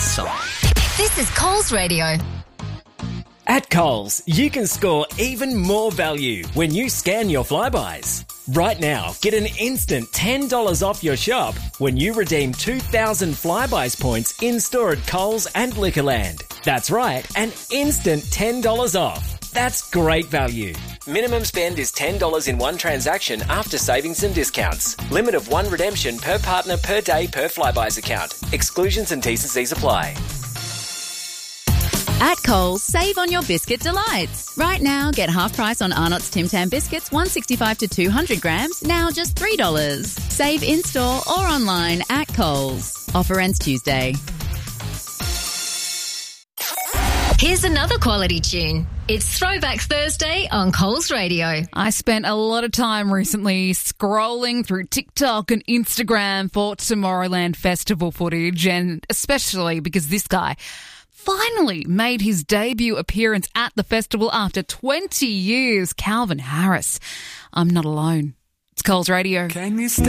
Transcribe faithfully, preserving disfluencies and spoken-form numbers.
song. This is Coles Radio. At Coles, you can score even more value when you scan your Flybuys. Right now, get an instant ten dollars off your shop when you redeem two thousand Flybuys points in-store at Coles and Liquorland. That's right, an instant ten dollars off. That's great value. Minimum spend is ten dollars in one transaction after savings and discounts. Limit of one redemption per partner per day per Flybuys account. Exclusions and T's and C's apply. At Coles, save on your biscuit delights. Right now, get half price on Arnott's Tim Tam biscuits, one sixty-five to two hundred grams, now just three dollars. Save in-store or online at Coles. Offer ends Tuesday. Here's another quality tune. It's Throwback Thursday on Coles Radio. I spent a lot of time recently scrolling through TikTok and Instagram for Tomorrowland Festival footage, and especially because this guy finally made his debut appearance at the festival after twenty years. Calvin Harris. I'm not alone. It's Coles Radio. Can you stay